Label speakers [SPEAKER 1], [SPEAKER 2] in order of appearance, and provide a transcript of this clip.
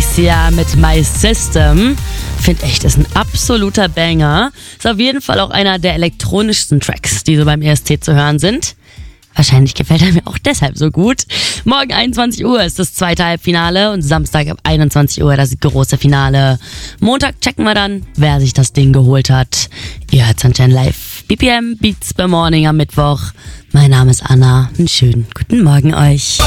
[SPEAKER 1] Alicia mit My System. Find echt, ist ein absoluter Banger. Ist auf jeden Fall auch einer der elektronischsten Tracks, die so beim ESC zu hören sind. Wahrscheinlich gefällt er mir auch deshalb so gut. Morgen 21 Uhr ist das zweite Halbfinale und Samstag ab 21 Uhr das große Finale. Montag checken wir dann, wer sich das Ding geholt hat. Ihr hört Sunshine Live. BPM Beats by Morning am Mittwoch. Mein Name ist Anna. Einen schönen guten Morgen euch.